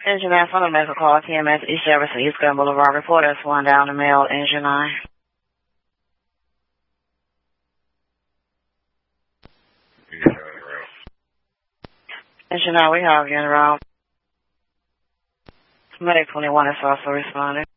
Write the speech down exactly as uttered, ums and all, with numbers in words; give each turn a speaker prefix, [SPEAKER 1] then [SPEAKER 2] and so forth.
[SPEAKER 1] Engine nine, from the medical call, T M S East Jefferson, East Grand Boulevard. Report S one down the mail, engine nine. Engine nine, we have you in route. Medic twenty-one is also responding.